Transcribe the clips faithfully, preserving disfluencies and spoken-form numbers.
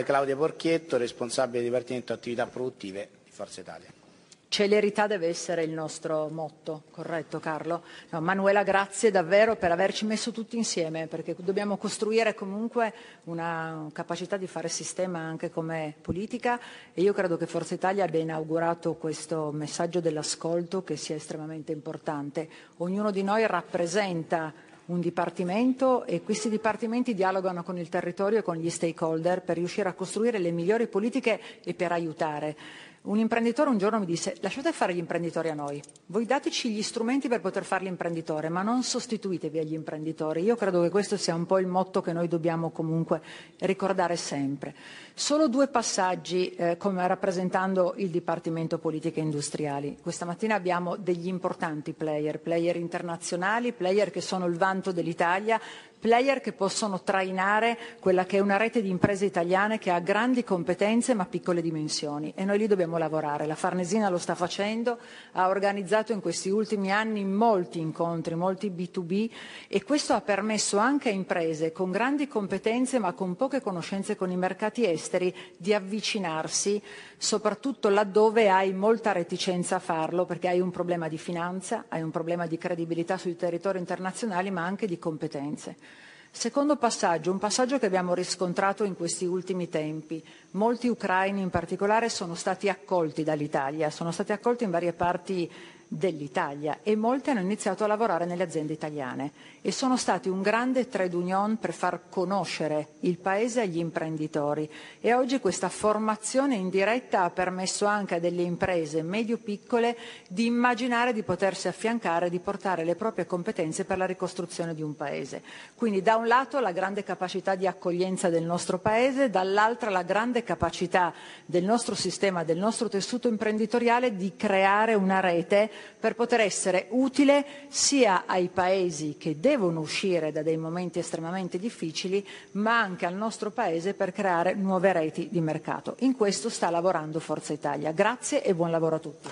Claudia Porchietto, responsabile Dipartimento Attività Produttive di Forza Italia. Celerità deve essere il nostro motto, corretto Carlo? No, Manuela, grazie davvero per averci messo tutti insieme, perché dobbiamo costruire comunque una capacità di fare sistema anche come politica, e io credo che Forza Italia abbia inaugurato questo messaggio dell'ascolto che sia estremamente importante. Ognuno di noi rappresenta un dipartimento e questi dipartimenti dialogano con il territorio e con gli stakeholder per riuscire a costruire le migliori politiche e per aiutare. Un imprenditore un giorno mi disse: lasciate fare gli imprenditori a noi, voi dateci gli strumenti per poter fare l'imprenditore, ma non sostituitevi agli imprenditori. Io credo che questo sia un po' il motto che noi dobbiamo comunque ricordare sempre. Solo due passaggi eh, come rappresentando il Dipartimento Politiche Industriali. Questa mattina abbiamo degli importanti player, player internazionali, player che sono il vanto dell'Italia, player che possono trainare quella che è una rete di imprese italiane che ha grandi competenze ma piccole dimensioni, e noi lì dobbiamo lavorare. La Farnesina lo sta facendo, ha organizzato in questi ultimi anni molti incontri, molti B due B, e questo ha permesso anche a imprese con grandi competenze ma con poche conoscenze con i mercati esteri di avvicinarsi, soprattutto laddove hai molta reticenza a farlo perché hai un problema di finanza, hai un problema di credibilità sui territori internazionali ma anche di competenze. Secondo passaggio, un passaggio che abbiamo riscontrato in questi ultimi tempi. Molti ucraini in particolare sono stati accolti dall'Italia, sono stati accolti in varie parti dell'Italia e molti hanno iniziato a lavorare nelle aziende italiane e sono stati un grande trade union per far conoscere il Paese agli imprenditori, e oggi questa formazione in diretta ha permesso anche a delle imprese medio-piccole di immaginare di potersi affiancare, di portare le proprie competenze per la ricostruzione di un Paese. Quindi da un lato la grande capacità di accoglienza del nostro Paese, dall'altra la grande capacità del nostro sistema, del nostro tessuto imprenditoriale di creare una rete per poter essere utile sia ai Paesi che devono uscire da dei momenti estremamente difficili, ma anche al nostro Paese per creare nuove reti di mercato. In questo sta lavorando Forza Italia. Grazie e buon lavoro a tutti.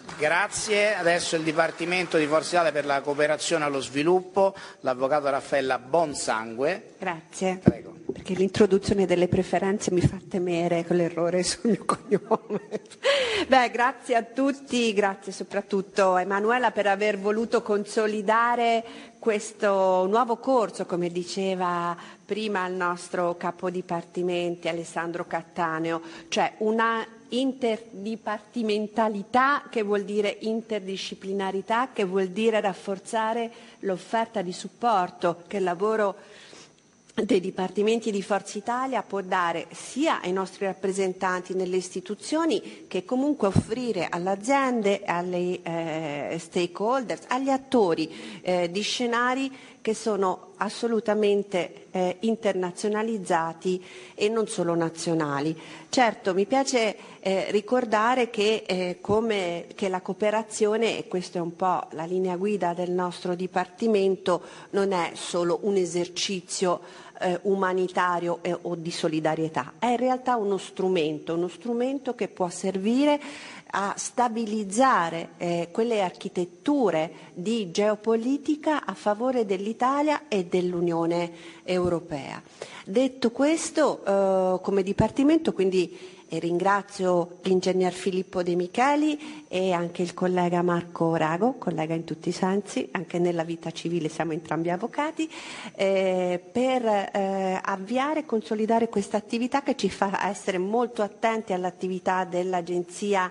Grazie. Adesso il Dipartimento di Forza Italia per la Cooperazione allo Sviluppo, l'Avvocato Raffaella Bonsangue. Grazie. Prego. Perché l'introduzione delle preferenze mi fa temere con l'errore sul mio cognome. Beh, grazie a tutti, grazie soprattutto a Emanuela per aver voluto consolidare questo nuovo corso, come diceva prima il nostro capodipartimenti Alessandro Cattaneo, cioè una interdipartimentalità che vuol dire interdisciplinarità, che vuol dire rafforzare l'offerta di supporto che il lavoro dei dipartimenti di Forza Italia può dare sia ai nostri rappresentanti nelle istituzioni, che comunque offrire alle aziende, alle eh, stakeholders, agli attori eh, di scenari che sono assolutamente eh, internazionalizzati e non solo nazionali. Certo, mi piace eh, ricordare che, eh, come, che la cooperazione, e questa è un po' la linea guida del nostro Dipartimento, non è solo un esercizio eh, umanitario e, o di solidarietà, è in realtà uno strumento, uno strumento che può servire a stabilizzare eh, quelle architetture di geopolitica a favore dell'Italia e dell'Unione Europea. Detto questo, eh, come Dipartimento, quindi e ringrazio l'ingegner Filippo De Micheli e anche il collega Marco Rago, collega in tutti i sensi, anche nella vita civile siamo entrambi avvocati, eh, per eh, avviare e consolidare questa attività che ci fa essere molto attenti all'attività dell'Agenzia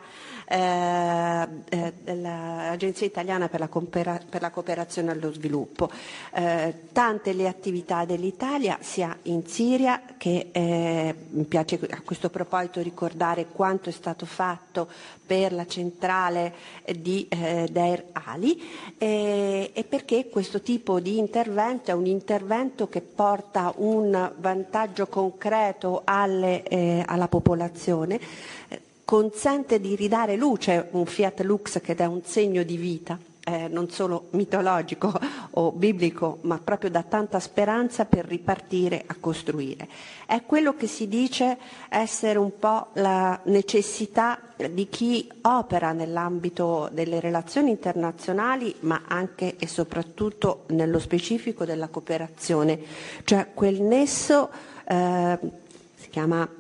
eh, eh, dell'Agenzia Italiana per la, per la Cooperazione allo Sviluppo. Eh, tante le attività dell'Italia, sia in Siria che eh, mi piace a questo proposito ricordare quanto è stato fatto per la centrale di eh, Deir Ali eh, e perché questo tipo di intervento è un intervento che porta un vantaggio concreto alle, eh, alla popolazione, eh, consente di ridare luce, un Fiat Lux che dà un segno di vita. Eh, non solo mitologico o biblico, ma proprio da tanta speranza per ripartire a costruire. È quello che si dice essere un po' la necessità di chi opera nell'ambito delle relazioni internazionali, ma anche e soprattutto nello specifico della cooperazione, cioè quel nesso eh, si chiama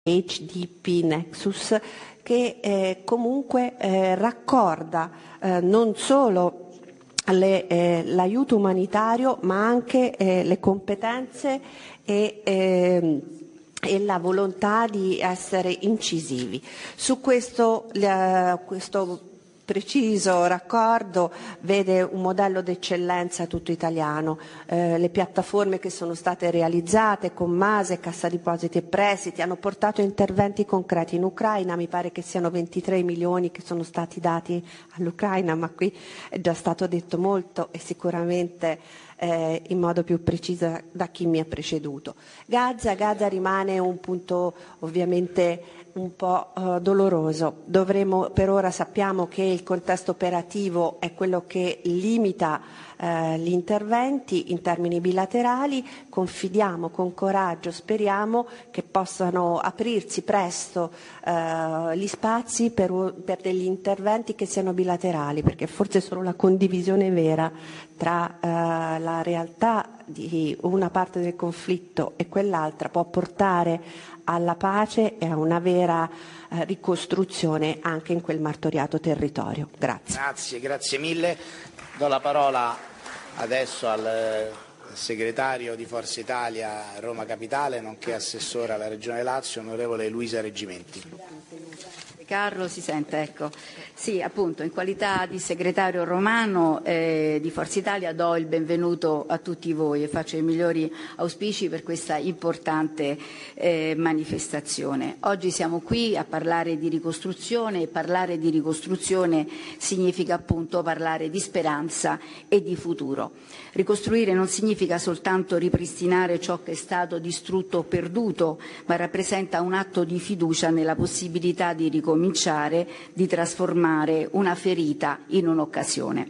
H D P Nexus, che eh, comunque eh, raccorda eh, non solo le, eh, l'aiuto umanitario, ma anche eh, le competenze e, eh, e la volontà di essere incisivi. Su questo, eh, questo preciso raccordo vede un modello d'eccellenza tutto italiano. Eh, le piattaforme che sono state realizzate con Mase, Cassa Depositi e Prestiti hanno portato interventi concreti in Ucraina, mi pare che siano ventitré milioni che sono stati dati all'Ucraina, ma qui è già stato detto molto e sicuramente eh, in modo più preciso da chi mi ha preceduto. Gaza, Gaza rimane un punto ovviamente un po' uh, doloroso. Dovremo, per ora sappiamo che il contesto operativo è quello che limita uh, gli interventi in termini bilaterali. Confidiamo con coraggio, speriamo che possano aprirsi presto uh, gli spazi per, per degli interventi che siano bilaterali, perché forse solo la condivisione vera tra uh, la realtà di una parte del conflitto e quell'altra può portare alla pace e a una vera eh, ricostruzione anche in quel martoriato territorio. Grazie. Grazie, grazie mille. Do la parola adesso al eh, segretario di Forza Italia Roma Capitale, nonché assessore alla Regione Lazio, onorevole Luisa Reggimenti. Carlo, si sente, ecco. Sì, appunto, in qualità di segretario romano eh, di Forza Italia do il benvenuto a tutti voi e faccio i migliori auspici per questa importante eh, manifestazione. Oggi siamo qui a parlare di ricostruzione e parlare di ricostruzione significa appunto parlare di speranza e di futuro. Ricostruire non significa soltanto ripristinare ciò che è stato distrutto o perduto, ma rappresenta un atto di fiducia nella possibilità di ricominciare cominciare di trasformare una ferita in un'occasione.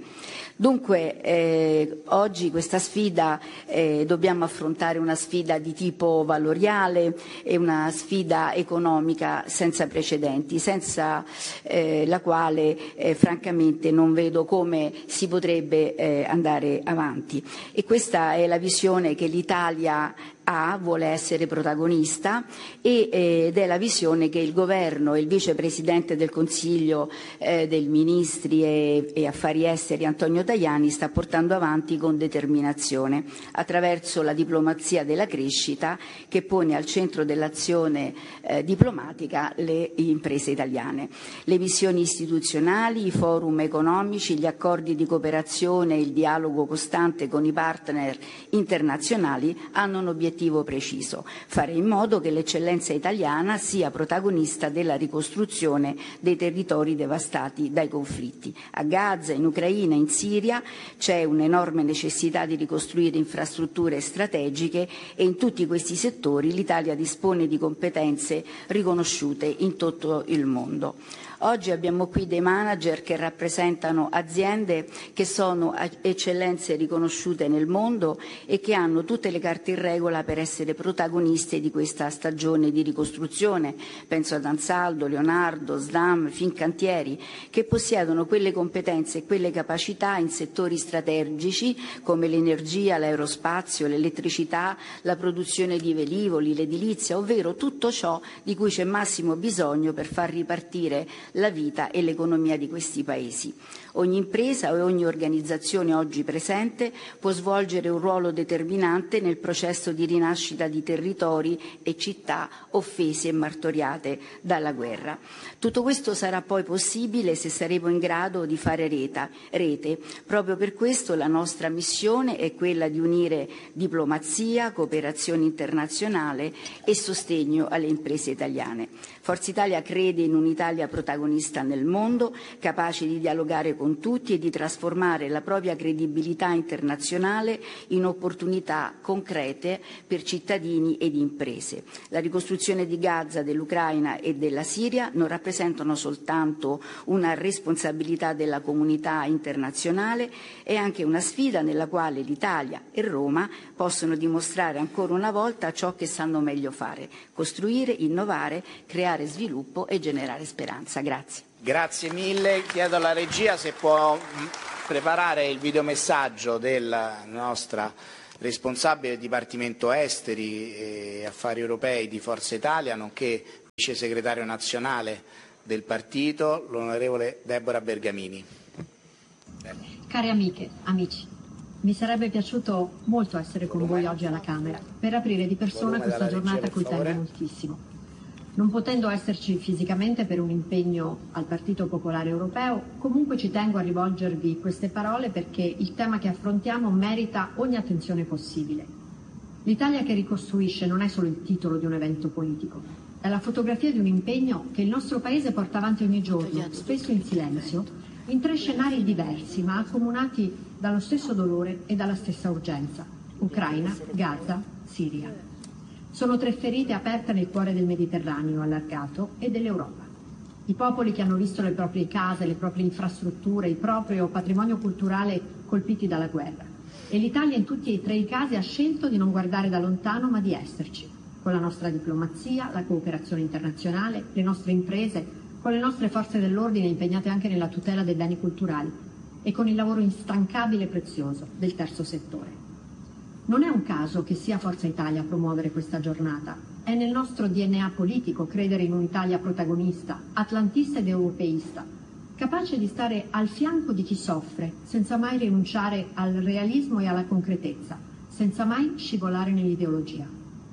Dunque eh, oggi questa sfida eh, dobbiamo affrontare una sfida di tipo valoriale e una sfida economica senza precedenti, senza eh, la quale eh, francamente non vedo come si potrebbe eh, andare avanti. E questa è la visione che l'Italia ha, vuole essere protagonista e, eh, ed è la visione che il Governo e il Vicepresidente del Consiglio eh, dei Ministri e, e Affari Esteri Antonio Tajani sta portando avanti con determinazione attraverso la diplomazia della crescita che pone al centro dell'azione eh, diplomatica le imprese italiane. Le missioni istituzionali, i forum economici, gli accordi di cooperazione e il dialogo costante con i partner internazionali hanno un obiettivo preciso: fare in modo che l'eccellenza italiana sia protagonista della ricostruzione dei territori devastati dai conflitti. A Gaza, in Ucraina, in Siria c'è un'enorme necessità di ricostruire infrastrutture strategiche e in tutti questi settori l'Italia dispone di competenze riconosciute in tutto il mondo. Oggi abbiamo qui dei manager che rappresentano aziende che sono eccellenze riconosciute nel mondo e che hanno tutte le carte in regola per essere protagoniste di questa stagione di ricostruzione. Penso ad Ansaldo, Leonardo, Snam, Fincantieri, che possiedono quelle competenze e quelle capacità in settori strategici come l'energia, l'aerospazio, l'elettricità, la produzione di velivoli, l'edilizia, ovvero tutto ciò di cui c'è massimo bisogno per far ripartire la vita e l'economia di questi paesi. Ogni impresa e ogni organizzazione oggi presente può svolgere un ruolo determinante nel processo di rinascita di territori e città offese e martoriate dalla guerra. Tutto questo sarà poi possibile se saremo in grado di fare reta, rete. Proprio per questo la nostra missione è quella di unire diplomazia, cooperazione internazionale e sostegno alle imprese italiane. Forza Italia crede in un'Italia protagonista nel mondo, capace di dialogare con tutti e di trasformare la propria credibilità internazionale in opportunità concrete per cittadini ed imprese. La ricostruzione di Gaza, dell'Ucraina e della Siria non rappresentano soltanto una responsabilità della comunità internazionale, è anche una sfida nella quale l'Italia e Roma possono dimostrare ancora una volta ciò che sanno meglio fare: costruire, innovare, creare sviluppo e generare speranza. Grazie. Grazie mille. Chiedo alla regia se può preparare il videomessaggio della nostra responsabile del Dipartimento Esteri e Affari Europei di Forza Italia, nonché vice segretario nazionale del partito, l'onorevole Deborah Bergamini. Care amiche, amici, mi sarebbe piaciuto molto essere con voi oggi alla Camera per aprire di persona questa giornata a cui tengo moltissimo. Non potendo esserci fisicamente per un impegno al Partito Popolare Europeo, comunque ci tengo a rivolgervi queste parole perché il tema che affrontiamo merita ogni attenzione possibile. L'Italia che ricostruisce non è solo il titolo di un evento politico, è la fotografia di un impegno che il nostro Paese porta avanti ogni giorno, spesso in silenzio, in tre scenari diversi ma accomunati dallo stesso dolore e dalla stessa urgenza: Ucraina, Gaza, Siria. Sono tre ferite aperte nel cuore del Mediterraneo allargato e dell'Europa. I popoli che hanno visto le proprie case, le proprie infrastrutture, il proprio patrimonio culturale colpiti dalla guerra. E l'Italia in tutti e tre i casi ha scelto di non guardare da lontano ma di esserci, con la nostra diplomazia, la cooperazione internazionale, le nostre imprese, con le nostre forze dell'ordine impegnate anche nella tutela dei beni culturali e con il lavoro instancabile e prezioso del terzo settore. Non è un caso che sia Forza Italia a promuovere questa giornata. È nel nostro D N A politico credere in un'Italia protagonista, atlantista ed europeista, capace di stare al fianco di chi soffre, senza mai rinunciare al realismo e alla concretezza, senza mai scivolare nell'ideologia.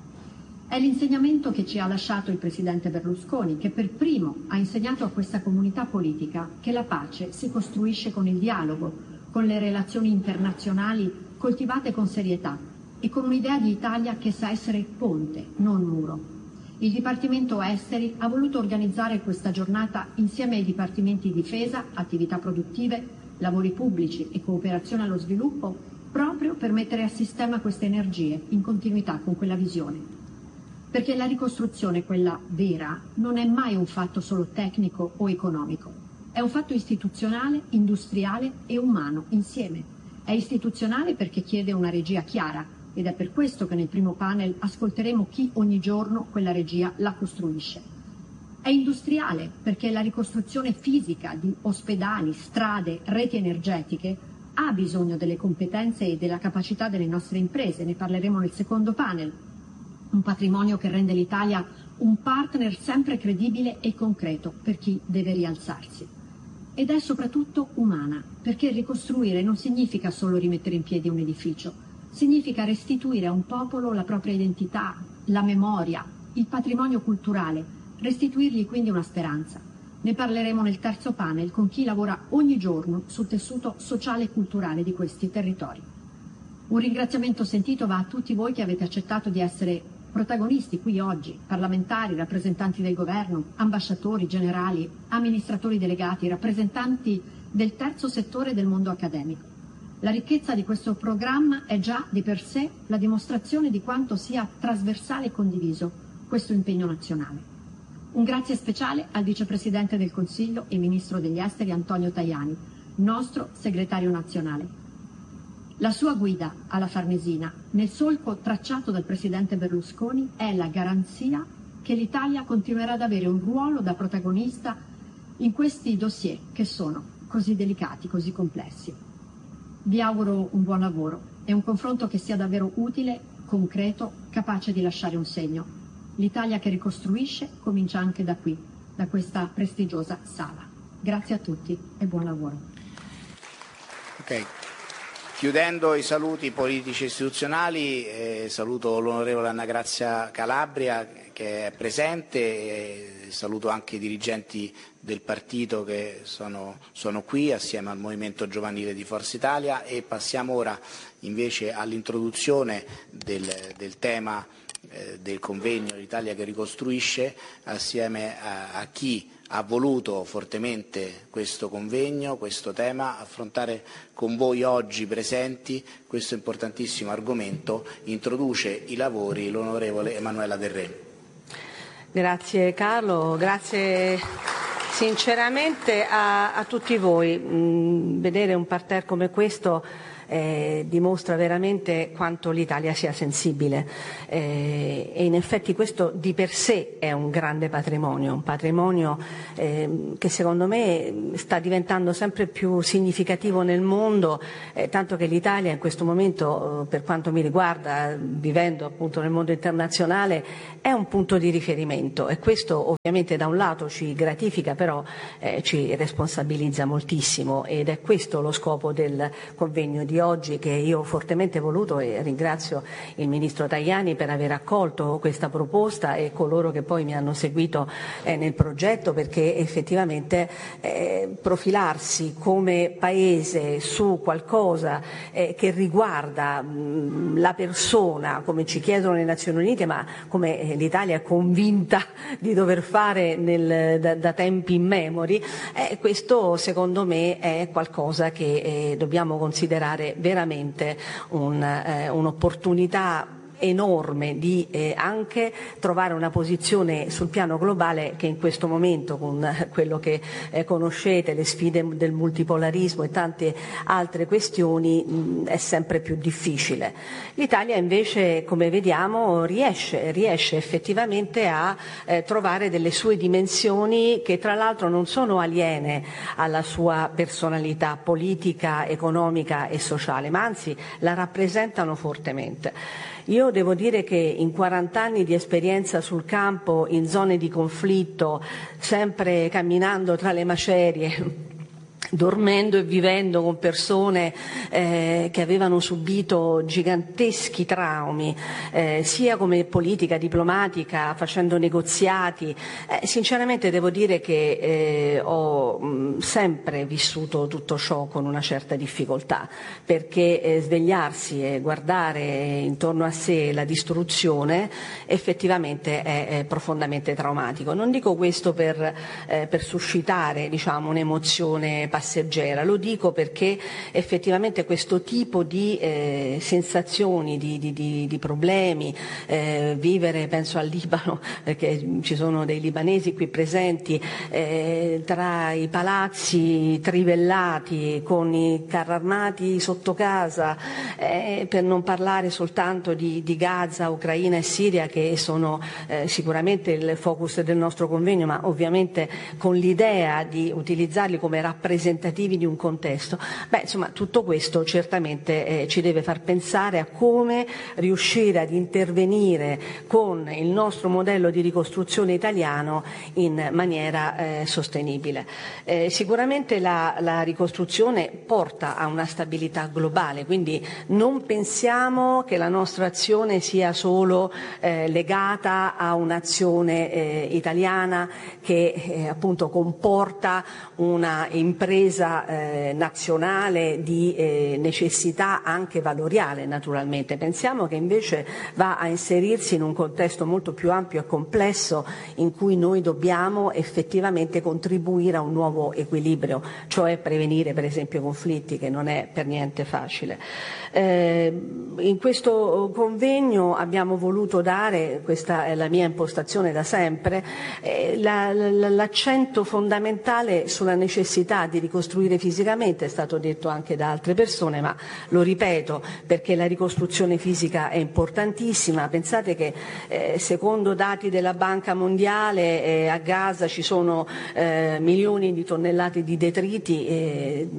È l'insegnamento che ci ha lasciato il Presidente Berlusconi, che per primo ha insegnato a questa comunità politica che la pace si costruisce con il dialogo, con le relazioni internazionali coltivate con serietà e con un'idea di Italia che sa essere ponte, non muro. Il Dipartimento Esteri ha voluto organizzare questa giornata insieme ai Dipartimenti Difesa, attività produttive, lavori pubblici e cooperazione allo sviluppo, proprio per mettere a sistema queste energie in continuità con quella visione. Perché la ricostruzione, quella vera, non è mai un fatto solo tecnico o economico. È un fatto istituzionale, industriale e umano insieme. È istituzionale perché chiede una regia chiara ed è per questo che nel primo panel ascolteremo chi ogni giorno quella regia la costruisce. È industriale perché la ricostruzione fisica di ospedali, strade, reti energetiche ha bisogno delle competenze e della capacità delle nostre imprese, ne parleremo nel secondo panel. Un patrimonio che rende l'Italia un partner sempre credibile e concreto per chi deve rialzarsi. Ed è soprattutto umana, perché ricostruire non significa solo rimettere in piedi un edificio, significa restituire a un popolo la propria identità, la memoria, il patrimonio culturale, restituirgli quindi una speranza. Ne parleremo nel terzo panel con chi lavora ogni giorno sul tessuto sociale e culturale di questi territori. Un ringraziamento sentito va a tutti voi che avete accettato di essere protagonisti qui oggi, parlamentari, rappresentanti del governo, ambasciatori, generali, amministratori delegati, rappresentanti del terzo settore del mondo accademico. La ricchezza di questo programma è già di per sé la dimostrazione di quanto sia trasversale e condiviso questo impegno nazionale. Un grazie speciale al Vicepresidente del Consiglio e Ministro degli Esteri Antonio Tajani, nostro segretario nazionale. La sua guida alla Farnesina, nel solco tracciato dal Presidente Berlusconi, è la garanzia che l'Italia continuerà ad avere un ruolo da protagonista in questi dossier che sono così delicati, così complessi. Vi auguro un buon lavoro e un confronto che sia davvero utile, concreto, capace di lasciare un segno. L'Italia che ricostruisce comincia anche da qui, da questa prestigiosa sala. Grazie a tutti e buon lavoro. Okay. Chiudendo i saluti politici e istituzionali, eh, saluto l'onorevole Anna Grazia Calabria che è presente, e saluto anche i dirigenti del partito che sono, sono qui assieme al Movimento Giovanile di Forza Italia, e passiamo ora invece all'introduzione del, del tema eh, del convegno L'Italia che ricostruisce, assieme a, a chi ha voluto fortemente questo convegno, questo tema, affrontare con voi oggi presenti questo importantissimo argomento. Introduce i lavori l'onorevole Emanuela Del Re. Grazie Carlo, grazie sinceramente a, a tutti voi. Mm, vedere un parterre come questo eh, dimostra veramente quanto l'Italia sia sensibile eh, e in effetti questo di per sé è un grande patrimonio, un patrimonio eh, che secondo me sta diventando sempre più significativo nel mondo, eh, tanto che l'Italia in questo momento, per quanto mi riguarda, vivendo appunto nel mondo internazionale, è un punto di riferimento e questo ovviamente da un lato ci gratifica, però eh, ci responsabilizza moltissimo ed è questo lo scopo del convegno di oggi che io ho fortemente voluto e ringrazio il Ministro Tajani per aver accolto questa proposta e coloro che poi mi hanno seguito eh, nel progetto, perché effettivamente eh, profilarsi come Paese su qualcosa eh, che riguarda mh, la persona, come ci chiedono le Nazioni Unite, ma come eh, l'Italia è convinta di dover fare nel, da, da tempi immemori, eh, questo secondo me è qualcosa che eh, dobbiamo considerare veramente un, eh, un'opportunità enorme di eh, anche trovare una posizione sul piano globale che in questo momento, con quello che eh, conoscete, le sfide del multipolarismo e tante altre questioni, mh, è sempre più difficile. L'Italia invece, come vediamo, riesce, riesce effettivamente a eh, trovare delle sue dimensioni che tra l'altro non sono aliene alla sua personalità politica, economica e sociale, ma anzi la rappresentano fortemente. Io devo dire che in quaranta anni di esperienza sul campo, in zone di conflitto, sempre camminando tra le macerie, dormendo e vivendo con persone eh, che avevano subito giganteschi traumi, eh, sia come politica diplomatica, facendo negoziati, eh, sinceramente devo dire che eh, ho mh, sempre vissuto tutto ciò con una certa difficoltà, perché eh, svegliarsi e guardare intorno a sé la distruzione effettivamente è, è profondamente traumatico. Non dico questo per, eh, per suscitare, diciamo, un'emozione passeggera, lo dico perché effettivamente questo tipo di eh, sensazioni, di, di, di, di problemi, eh, vivere, penso al Libano, perché ci sono dei libanesi qui presenti, eh, tra i palazzi trivellati con i carri armati sotto casa, eh, per non parlare soltanto di, di Gaza, Ucraina e Siria, che sono eh, sicuramente il focus del nostro convegno, ma ovviamente con l'idea di utilizzarli come rappresentativi di un contesto. Beh, insomma, tutto questo certamente eh, ci deve far pensare a come riuscire ad intervenire con il nostro modello di ricostruzione italiano in maniera eh, sostenibile. Eh, sicuramente la, la ricostruzione porta a una stabilità globale, quindi non pensiamo che la nostra azione sia solo eh, legata a un'azione eh, italiana che eh, appunto comporta una impresa eh, nazionale di eh, necessità anche valoriale, naturalmente. Pensiamo che invece va a inserirsi in un contesto molto più ampio e complesso in cui noi dobbiamo effettivamente contribuire a un nuovo equilibrio, cioè prevenire per esempio conflitti, che non è per niente facile. Eh, in questo convegno abbiamo voluto dare, questa è la mia impostazione da sempre, eh, la, la, l'accento fondamentale sulla necessità di ricostruire fisicamente, è stato detto anche da altre persone, ma lo ripeto perché la ricostruzione fisica è importantissima. Pensate che eh, secondo dati della Banca Mondiale eh, a Gaza ci sono eh, milioni di tonnellate di detriti e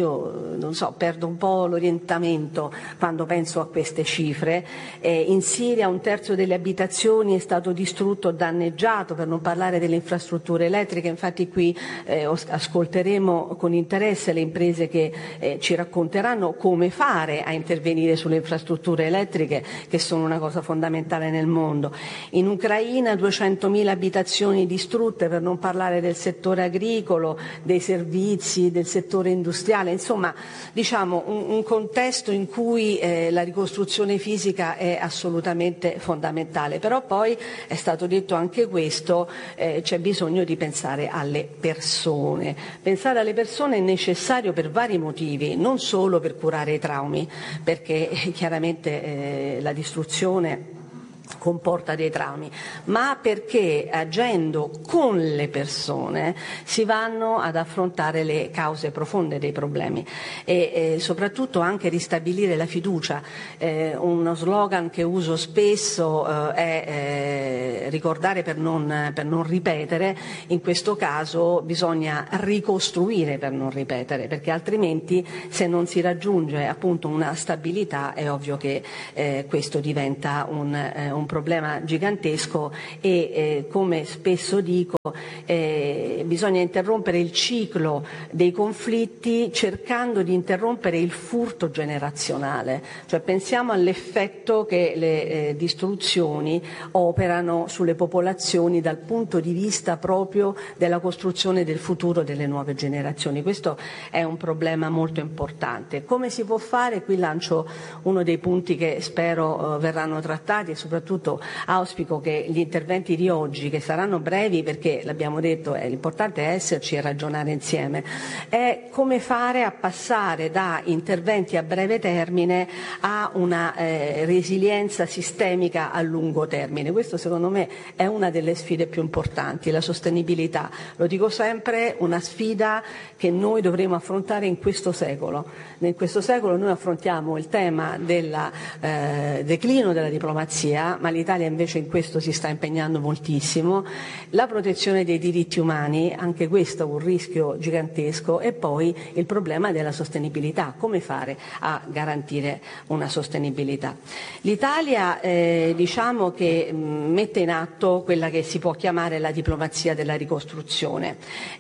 io non so, perdo un po' l'orientamento quando penso a queste cifre. Eh, in Siria un terzo delle abitazioni è stato distrutto o danneggiato, per non parlare delle infrastrutture elettriche. Infatti qui eh, ascolteremo con interesse le imprese che eh, ci racconteranno come fare a intervenire sulle infrastrutture elettriche, che sono una cosa fondamentale nel mondo. In Ucraina duecentomila abitazioni distrutte, per non parlare del settore agricolo, dei servizi, del settore industriale, insomma diciamo un, un contesto in cui eh, la ricostruzione fisica è assolutamente fondamentale. Però poi è stato detto anche questo, eh, c'è bisogno di pensare alle persone. Pensare alle persone è necessario per vari motivi, non solo per curare i traumi, perché eh, chiaramente eh, la distruzione comporta dei traumi, ma perché agendo con le persone si vanno ad affrontare le cause profonde dei problemi e eh, soprattutto anche ristabilire la fiducia. Eh, uno slogan che uso spesso eh, è eh, ricordare per non, per non ripetere. In questo caso bisogna ricostruire per non ripetere, perché altrimenti se non si raggiunge appunto una stabilità è ovvio che eh, questo diventa un, eh, un problema gigantesco e eh, come spesso dico eh, bisogna interrompere il ciclo dei conflitti cercando di interrompere il furto generazionale, cioè pensiamo all'effetto che le eh, distruzioni operano sulle popolazioni dal punto di vista proprio della costruzione del futuro delle nuove generazioni. Questo è un problema molto importante. Come si può fare? Qui lancio uno dei punti che spero eh, verranno trattati e soprattutto auspico che gli interventi di oggi, che saranno brevi perché l'abbiamo detto, è, l'importante è esserci e ragionare insieme, è come fare a passare da interventi a breve termine a una eh, resilienza sistemica a lungo termine. Questo secondo me è una delle sfide più importanti, la sostenibilità. Lo dico sempre, una sfida che noi dovremo affrontare in questo secolo. In questo secolo noi affrontiamo il tema del eh, declino della diplomazia, ma l'Italia invece in questo si sta impegnando moltissimo, la protezione dei diritti umani, anche questo è un rischio gigantesco, e poi il problema della sostenibilità, come fare a garantire una sostenibilità. L'Italia eh, diciamo che mh, mette in atto quella che si può chiamare la diplomazia della ricostruzione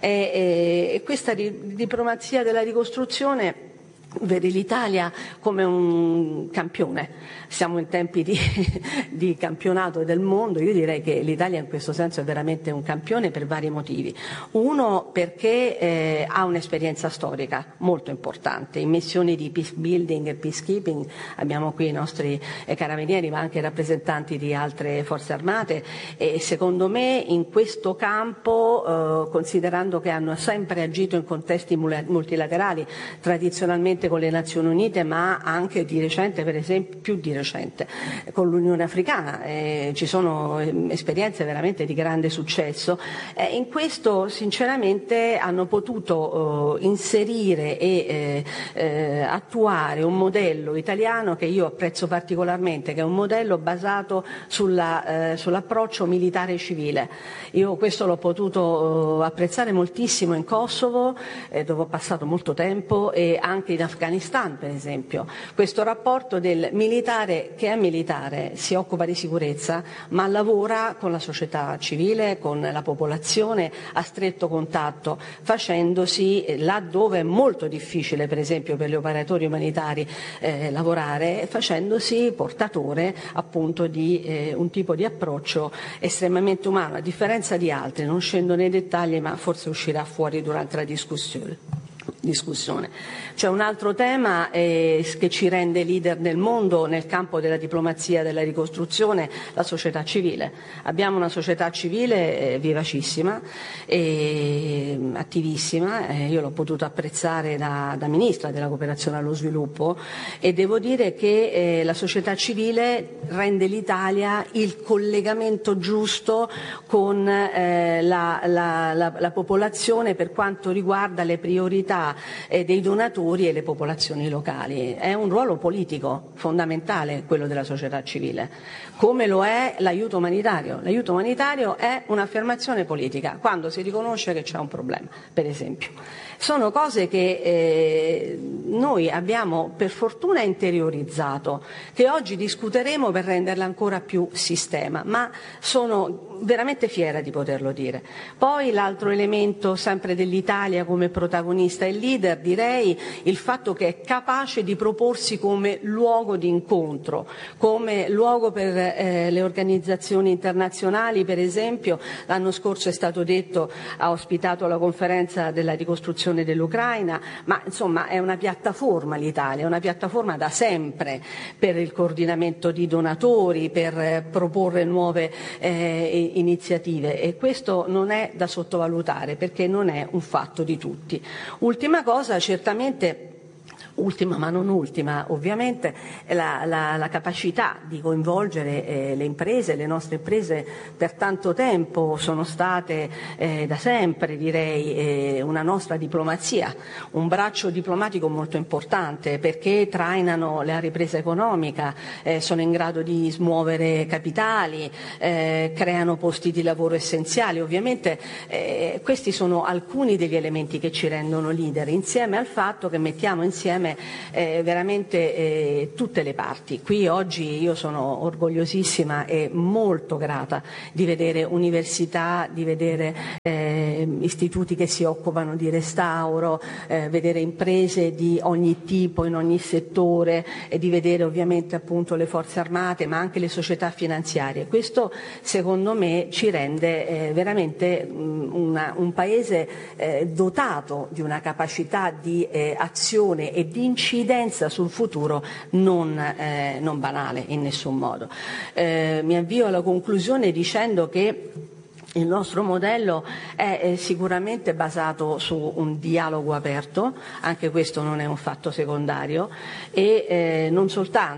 e, e questa di, diplomazia della ricostruzione vede l'Italia come un campione. Siamo in tempi di, di campionato del mondo. Io direi che l'Italia in questo senso è veramente un campione per vari motivi. Uno, perché eh, ha un'esperienza storica molto importante in missioni di peace building e peacekeeping. Abbiamo qui i nostri eh, carabinieri ma anche rappresentanti di altre forze armate e secondo me in questo campo, eh, considerando che hanno sempre agito in contesti multilaterali, tradizionalmente con le Nazioni Unite, ma anche di recente, per esempio, più di recente, con l'Unione Africana. Eh, ci sono eh, esperienze veramente di grande successo. Eh, in questo, sinceramente, hanno potuto eh, inserire e eh, eh, attuare un modello italiano che io apprezzo particolarmente, che è un modello basato sulla, eh, sull'approccio militare-civile. Io questo l'ho potuto eh, apprezzare moltissimo in Kosovo, eh, dove ho passato molto tempo, e anche in Afghanistan, per esempio. Questo rapporto del militare che è militare, si occupa di sicurezza, ma lavora con la società civile, con la popolazione, a stretto contatto, facendosi, laddove è molto difficile, per esempio per gli operatori umanitari, eh, lavorare, facendosi portatore appunto di eh, un tipo di approccio estremamente umano, a differenza di altri. Non scendo nei dettagli, ma forse uscirà fuori durante la discussione. discussione. C'è un altro tema eh, che ci rende leader nel mondo nel campo della diplomazia della ricostruzione, la società civile. Abbiamo una società civile eh, vivacissima e attivissima, eh, io l'ho potuto apprezzare da, da Ministra della Cooperazione allo Sviluppo e devo dire che eh, la società civile rende l'Italia il collegamento giusto con eh, la, la, la, la popolazione per quanto riguarda le priorità eh, dei donatori e le popolazioni locali. È un ruolo politico fondamentale quello della società civile, come lo è l'aiuto umanitario. L'aiuto umanitario è un'affermazione politica quando si riconosce che c'è un problema, per esempio. Sono cose che eh, noi abbiamo per fortuna interiorizzato, che oggi discuteremo per renderla ancora più sistema, ma sono veramente fiera di poterlo dire. Poi l'altro elemento sempre dell'Italia come protagonista e leader, direi il fatto che è capace di proporsi come luogo di incontro, come luogo per eh, le organizzazioni internazionali. Per esempio l'anno scorso è stato detto, ha ospitato la conferenza della ricostruzione dell'Ucraina, ma insomma è una piattaforma l'Italia, è una piattaforma da sempre per il coordinamento di donatori, per eh, proporre nuove eh, iniziative, e questo non è da sottovalutare perché non è un fatto di tutti. Ultima cosa, certamente Ultima ma non ultima, ovviamente, la, la, la capacità di coinvolgere eh, le imprese. Le nostre imprese per tanto tempo sono state eh, da sempre, direi, eh, una nostra diplomazia, un braccio diplomatico molto importante, perché trainano la ripresa economica, eh, sono in grado di smuovere capitali, eh, creano posti di lavoro essenziali. Ovviamente eh, questi sono alcuni degli elementi che ci rendono leader, insieme al fatto che mettiamo insieme Eh, veramente eh, tutte le parti. Qui oggi io sono orgogliosissima e molto grata di vedere università, di vedere eh, istituti che si occupano di restauro, eh, vedere imprese di ogni tipo, in ogni settore, e di vedere ovviamente appunto le forze armate, ma anche le società finanziarie. Questo secondo me ci rende eh, veramente mh, una, un paese eh, dotato di una capacità di eh, azione e di incidenza sul futuro non, eh, non banale in nessun modo. Eh, mi avvio alla conclusione dicendo che il nostro modello è eh, sicuramente basato su un dialogo aperto, anche questo non è un fatto secondario, e eh, non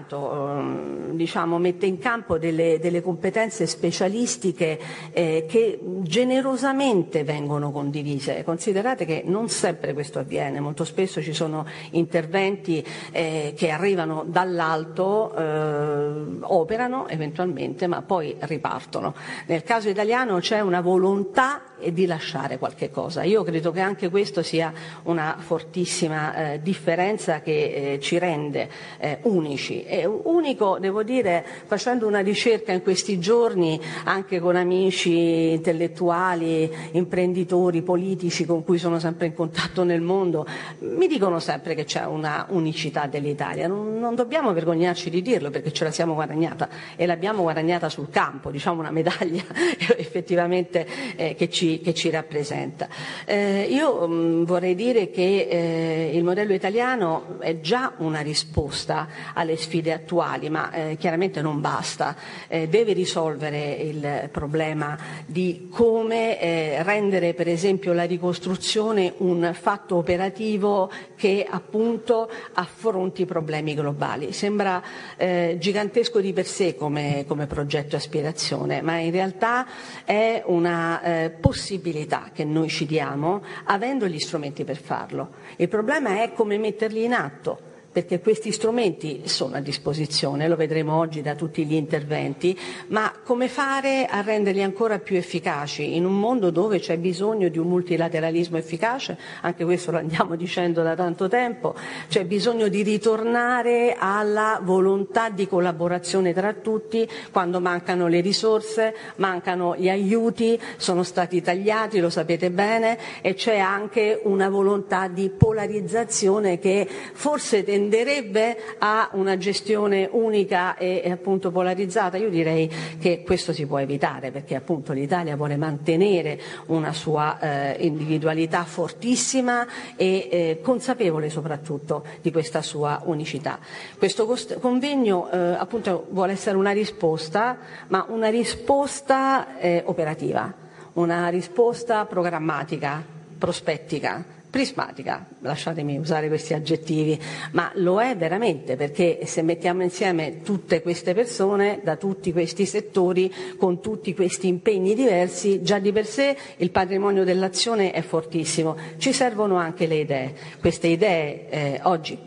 soltanto eh, diciamo, mette in campo delle, delle competenze specialistiche eh, che generosamente vengono condivise. Considerate che non sempre questo avviene, molto spesso ci sono interventi eh, che arrivano dall'alto, eh, operano eventualmente, ma poi ripartono. Nel caso italiano c'è una volontà di lasciare qualche cosa. Io credo che anche questo sia una fortissima eh, differenza che eh, ci rende eh, unici. E unico, devo dire, facendo una ricerca in questi giorni anche con amici intellettuali, imprenditori, politici con cui sono sempre in contatto nel mondo, mi dicono sempre che c'è una unicità dell'Italia. Non, non dobbiamo vergognarci di dirlo, perché ce la siamo guadagnata, e l'abbiamo guadagnata sul campo, diciamo una medaglia effettivamente eh, che ci che ci rappresenta. Eh, io mh, vorrei dire che eh, il modello italiano è già una risposta alle sfide attuali, ma eh, chiaramente non basta, eh, deve risolvere il problema di come eh, rendere per esempio la ricostruzione un fatto operativo che appunto affronti i problemi globali. Sembra eh, gigantesco di per sé come, come progetto e aspirazione, ma in realtà è una eh, possibilità che noi ci diamo avendo gli strumenti per farlo. Il problema è come metterli in atto, perché questi strumenti sono a disposizione, lo vedremo oggi da tutti gli interventi, ma come fare a renderli ancora più efficaci in un mondo dove c'è bisogno di un multilateralismo efficace? Anche questo lo andiamo dicendo da tanto tempo. C'è bisogno di ritornare alla volontà di collaborazione tra tutti quando mancano le risorse, mancano gli aiuti, sono stati tagliati, lo sapete bene, e c'è anche una volontà di polarizzazione che forse tenderebbe a una gestione unica e, e appunto polarizzata. Io direi che questo si può evitare, perché appunto l'Italia vuole mantenere una sua eh, individualità fortissima e eh, consapevole soprattutto di questa sua unicità. Questo cost- convegno eh, appunto vuole essere una risposta, ma una risposta eh, operativa, una risposta programmatica, prospettica, prismatica, lasciatemi usare questi aggettivi, ma lo è veramente, perché se mettiamo insieme tutte queste persone da tutti questi settori con tutti questi impegni diversi, già di per sé il patrimonio dell'azione è fortissimo. Ci servono anche le idee. Queste idee eh, oggi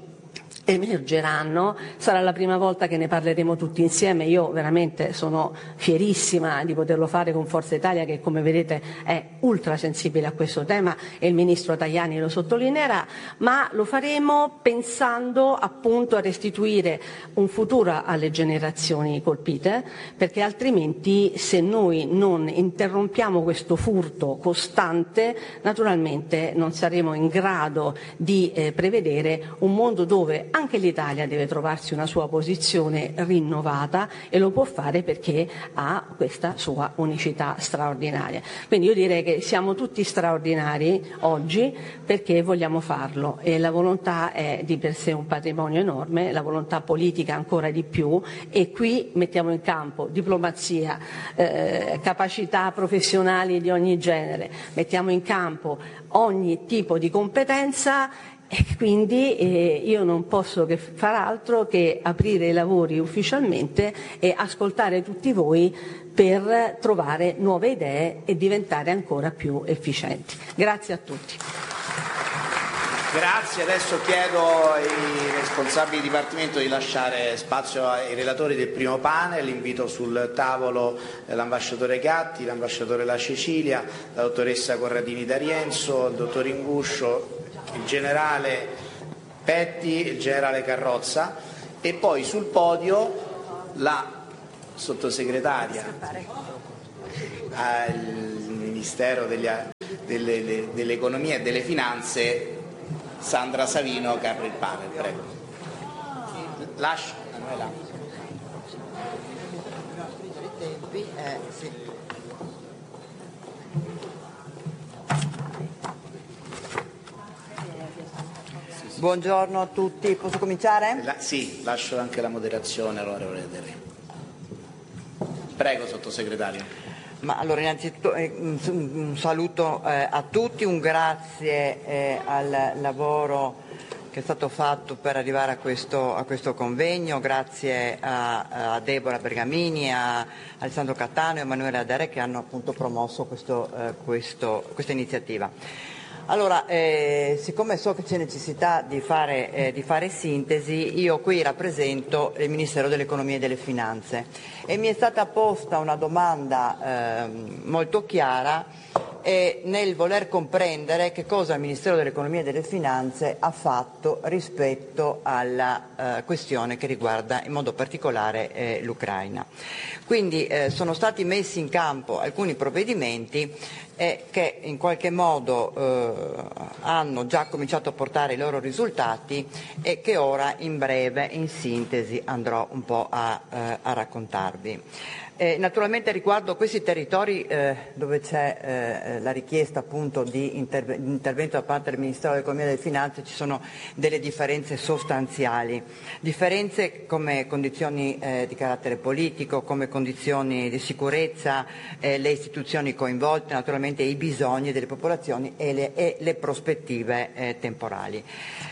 emergeranno, sarà la prima volta che ne parleremo tutti insieme. Io veramente sono fierissima di poterlo fare con Forza Italia, che come vedete è ultra sensibile a questo tema, e il ministro Tajani lo sottolineerà, ma lo faremo pensando appunto a restituire un futuro alle generazioni colpite, perché altrimenti, se noi non interrompiamo questo furto costante, naturalmente non saremo in grado di eh, prevedere un mondo dove anche l'Italia deve trovarsi una sua posizione rinnovata, e lo può fare perché ha questa sua unicità straordinaria. Quindi io direi che siamo tutti straordinari oggi perché vogliamo farlo, e la volontà è di per sé un patrimonio enorme, la volontà politica ancora di più, e qui mettiamo in campo diplomazia, eh, capacità professionali di ogni genere, mettiamo in campo ogni tipo di competenza. E quindi eh, io non posso che far altro che aprire i lavori ufficialmente e ascoltare tutti voi per trovare nuove idee e diventare ancora più efficienti. Grazie a tutti. Grazie, adesso chiedo ai responsabili di dipartimento di lasciare spazio ai relatori del primo panel. Invito sul tavolo l'ambasciatore Gatti, l'ambasciatore La Cecilia, la dottoressa Corradini D'Arienzo, il dottor Inguscio, il generale Petti, il generale Carrozza e poi sul podio la sottosegretaria al Ministero degli, delle, dell'Economia e delle Finanze Sandra Savino, che apre il panel. Prego. Lascio. Eh, sì. Buongiorno a tutti, posso cominciare? La, sì, lascio anche la moderazione all'onorevole De Re. Prego, sottosegretario. Ma allora innanzitutto eh, un, un saluto eh, a tutti, un grazie eh, al lavoro che è stato fatto per arrivare a questo, a questo convegno, grazie a, a Deborah Bergamini, a Alessandro Cattaneo e Emanuele De Re che hanno appunto promosso questo, eh, questo, questa iniziativa. Allora, eh, siccome so che c'è necessità di fare, eh, di fare sintesi, io qui rappresento il Ministero dell'Economia e delle Finanze e mi è stata posta una domanda eh, molto chiara eh, nel voler comprendere che cosa il Ministero dell'Economia e delle Finanze ha fatto rispetto alla eh, questione che riguarda in modo particolare eh, l'Ucraina. Quindi eh, sono stati messi in campo alcuni provvedimenti e che in qualche modo eh, hanno già cominciato a portare i loro risultati e che ora in breve, in sintesi, andrò un po' a, eh, a raccontarvi. Eh, naturalmente riguardo questi territori eh, dove c'è eh, la richiesta appunto di interve- intervento da parte del Ministero dell'Economia e delle Finanze ci sono delle differenze sostanziali, differenze come condizioni eh, di carattere politico, come condizioni di sicurezza, eh, le istituzioni coinvolte, naturalmente i bisogni delle popolazioni e le, e le prospettive eh, temporali.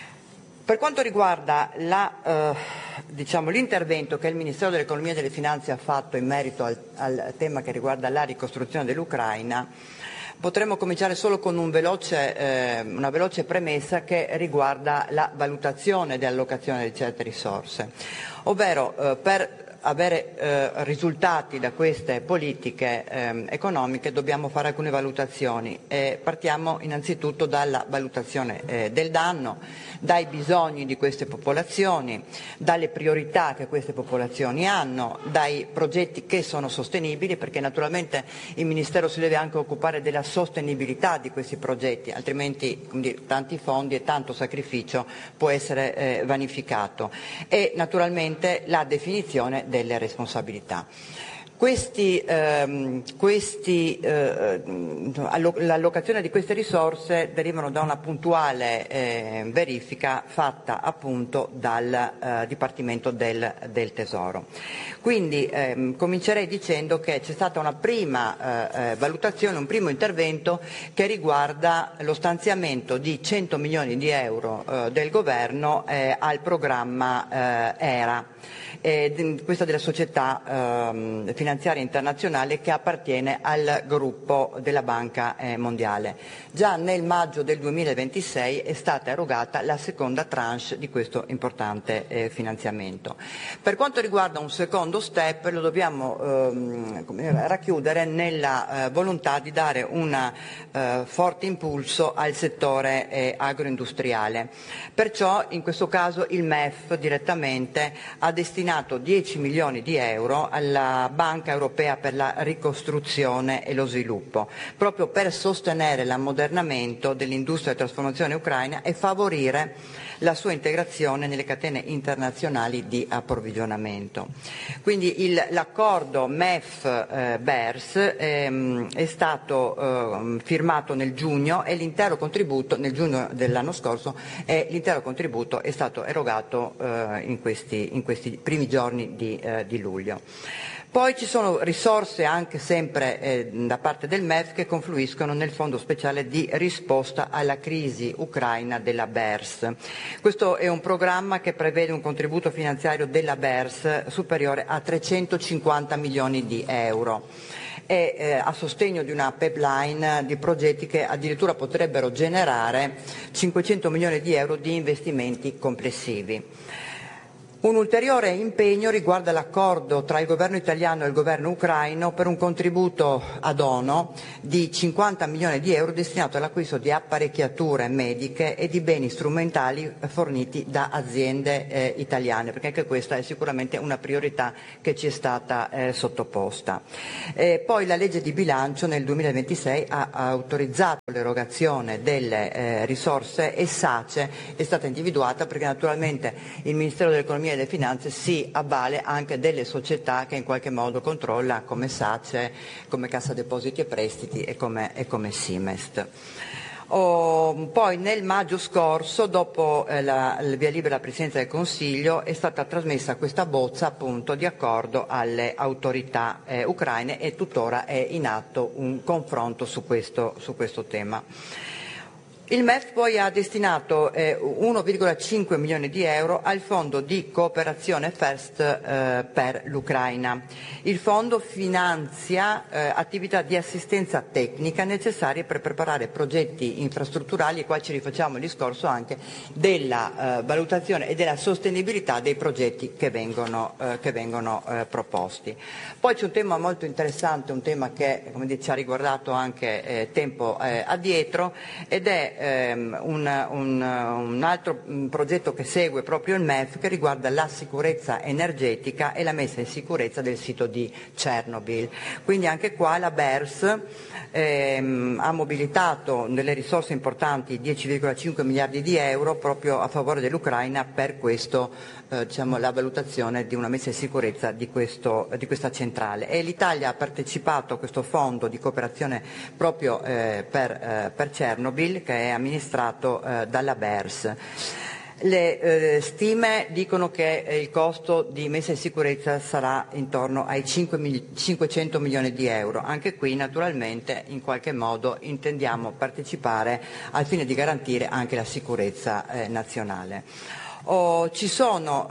Per quanto riguarda la, eh, diciamo, l'intervento che il Ministero dell'Economia e delle Finanze ha fatto in merito al, al tema che riguarda la ricostruzione dell'Ucraina, potremmo cominciare solo con un veloce, eh, una veloce premessa che riguarda la valutazione dell'allocazione di certe risorse, ovvero eh, per avere eh, risultati da queste politiche eh, economiche dobbiamo fare alcune valutazioni e partiamo innanzitutto dalla valutazione eh, del danno, dai bisogni di queste popolazioni, dalle priorità che queste popolazioni hanno, dai progetti che sono sostenibili, perché naturalmente il Ministero si deve anche occupare della sostenibilità di questi progetti, altrimenti quindi, tanti fondi e tanto sacrificio può essere eh, vanificato, e naturalmente la definizione delle responsabilità. Questi, ehm, questi, eh, l'allocazione di queste risorse derivano da una puntuale eh, verifica fatta appunto dal eh, Dipartimento del, del Tesoro. Quindi ehm, comincerei dicendo che c'è stata una prima eh, valutazione, un primo intervento che riguarda lo stanziamento di cento milioni di euro eh, del governo eh, al programma eh, E R A. Eh, questa della società eh, finanziaria internazionale che appartiene al gruppo della Banca eh, Mondiale. Già nel maggio del duemilaventisei è stata erogata la seconda tranche di questo importante eh, finanziamento. Per quanto riguarda un secondo step lo dobbiamo ehm, racchiudere nella eh, volontà di dare un eh, forte impulso al settore eh, agroindustriale. Perciò in questo caso il M E F direttamente ha destinato dieci milioni di euro alla Banca Europea per la ricostruzione e lo sviluppo, proprio per sostenere l'ammodernamento dell'industria e trasformazione ucraina e favorire la sua integrazione nelle catene internazionali di approvvigionamento. Quindi il, l'accordo M E F-B E R S ehm, è stato eh, firmato nel giugno e l'intero contributo, nel giugno dell'anno scorso, e l'intero contributo è stato erogato eh, in, questi, in questi primi giorni di, eh, di luglio. Poi ci sono risorse anche sempre eh, da parte del M E F che confluiscono nel Fondo speciale di risposta alla crisi ucraina della B E R S. Questo è un programma che prevede un contributo finanziario della B E R S superiore a trecentocinquanta milioni di euro. E eh, a sostegno di una pipeline di progetti che addirittura potrebbero generare cinquecento milioni di euro di investimenti complessivi. Un ulteriore impegno riguarda l'accordo tra il governo italiano e il governo ucraino per un contributo ad O N U di cinquanta milioni di euro destinato all'acquisto di apparecchiature mediche e di beni strumentali forniti da aziende eh, italiane, perché anche questa è sicuramente una priorità che ci è stata eh, sottoposta. Eh, poi la legge di bilancio nel duemilaventisei ha, ha autorizzato l'erogazione delle eh, risorse e SACE è stata individuata perché naturalmente il Ministero dell'Economia e delle Finanze si avvale anche delle società che in qualche modo controlla, come SACE, come Cassa Depositi e Prestiti e come, e come Simest. Oh, poi nel maggio scorso, dopo eh, la, il via libera della Presidenza del Consiglio, è stata trasmessa questa bozza appunto di accordo alle autorità eh, ucraine e tuttora è in atto un confronto su questo, su questo tema. Il M E F poi ha destinato eh, uno virgola cinque milioni di euro al fondo di cooperazione FIRST eh, per l'Ucraina. Il fondo finanzia eh, attività di assistenza tecnica necessarie per preparare progetti infrastrutturali, e qua ci rifacciamo il discorso anche della eh, valutazione e della sostenibilità dei progetti che vengono, eh, che vengono eh, proposti. Poi c'è un tema molto interessante, un tema che come dire, ci ha riguardato anche eh, tempo eh, addietro, ed è Un, un, un altro progetto che segue proprio il M E F che riguarda la sicurezza energetica e la messa in sicurezza del sito di Chernobyl. Quindi anche qua la B E R S ehm, ha mobilitato delle risorse importanti, dieci virgola cinque miliardi di euro, proprio a favore dell'Ucraina per questo, eh, diciamo, la valutazione di una messa in sicurezza di, questo, di questa centrale. E l'Italia ha partecipato a questo fondo di cooperazione proprio eh, per, eh, per Chernobyl, che è amministrato eh, dalla B E R S. Le eh, stime dicono che eh, il costo di messa in sicurezza sarà intorno ai cinquecento milioni di euro. Anche qui naturalmente in qualche modo intendiamo partecipare al fine di garantire anche la sicurezza eh, nazionale. Oh, ci sono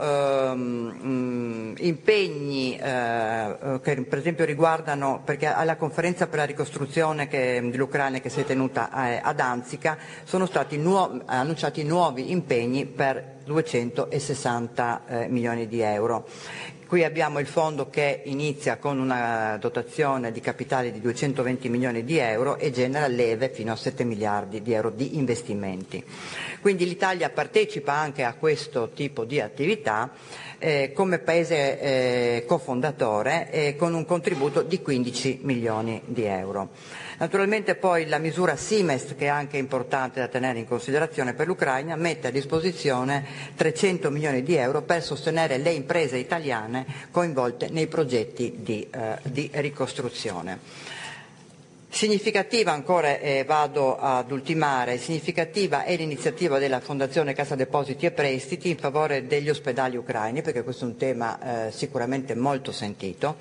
ehm, impegni eh, che per esempio riguardano, perché alla conferenza per la ricostruzione che, dell'Ucraina che si è tenuta eh, ad Danzica sono stati nuo- annunciati nuovi impegni per duecentosessanta eh, milioni di euro. Qui abbiamo il fondo che inizia con una dotazione di capitale di duecentoventi milioni di euro e genera leve fino a sette miliardi di euro di investimenti. Quindi l'Italia partecipa anche a questo tipo di attività eh, come paese eh, cofondatore eh, con un contributo di quindici milioni di euro. Naturalmente poi la misura Simest, che è anche importante da tenere in considerazione per l'Ucraina, mette a disposizione trecento milioni di euro per sostenere le imprese italiane coinvolte nei progetti di, eh, di ricostruzione. Significativa ancora, e vado ad ultimare, significativa è l'iniziativa della Fondazione Cassa Depositi e Prestiti in favore degli ospedali ucraini, perché questo è un tema eh, sicuramente molto sentito,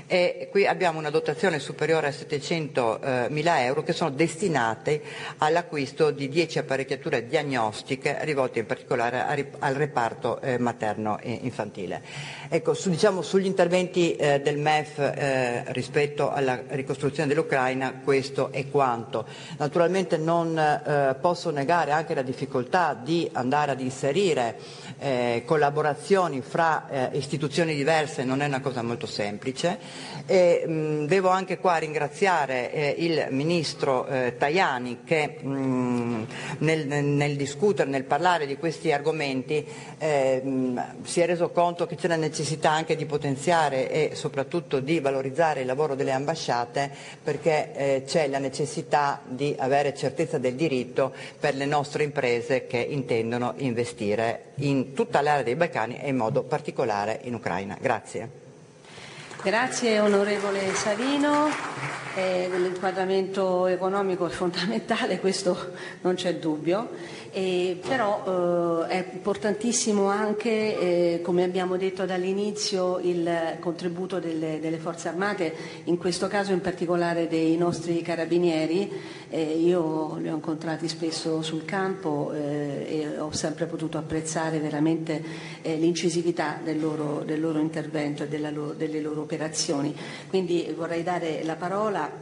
e qui abbiamo una dotazione superiore a settecentomila euro che sono destinate all'acquisto di dieci apparecchiature diagnostiche rivolte in particolare al reparto eh, materno e infantile. Ecco, su, diciamo, sugli interventi eh, del M E F eh, rispetto alla ricostruzione dell'Ucraina, questo è quanto. Naturalmente non eh, posso negare anche la difficoltà di andare ad inserire eh, collaborazioni fra eh, istituzioni diverse, non è una cosa molto semplice, e mh, devo anche qua ringraziare eh, il Ministro eh, Tajani che mh, nel, nel discutere, nel parlare di questi argomenti eh, mh, si è reso conto che c'è la necessità anche di potenziare e soprattutto di valorizzare il lavoro delle ambasciate, perché eh, c'è la necessità di avere certezza del diritto per le nostre imprese che intendono investire in tutta l'area dei Balcani e in modo particolare in Ucraina. Grazie. Grazie onorevole Savino, eh, l'inquadramento economico è fondamentale, questo non c'è dubbio. Eh, però eh, è importantissimo anche, eh, come abbiamo detto dall'inizio, il contributo delle, delle forze armate, in questo caso in particolare dei nostri carabinieri. Eh, io li ho incontrati spesso sul campo eh, e ho sempre potuto apprezzare veramente eh, l'incisività del loro, del loro intervento e della loro, delle loro operazioni. Quindi vorrei dare la parola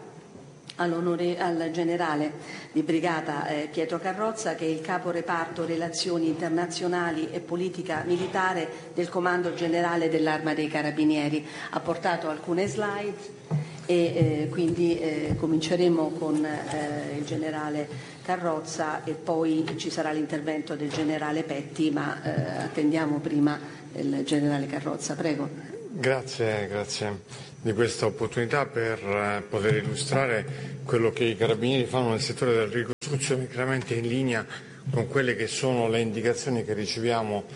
al generale di brigata eh, Pietro Carrozza, che è il capo reparto relazioni internazionali e politica militare del Comando Generale dell'Arma dei Carabinieri. Ha portato alcune slide e eh, quindi eh, cominceremo con eh, il generale Carrozza e poi ci sarà l'intervento del generale Petti, ma eh, attendiamo prima il generale Carrozza. Prego. Grazie, grazie di questa opportunità per poter illustrare quello che i carabinieri fanno nel settore della ricostruzione, chiaramente in linea con quelle che sono le indicazioni che riceviamo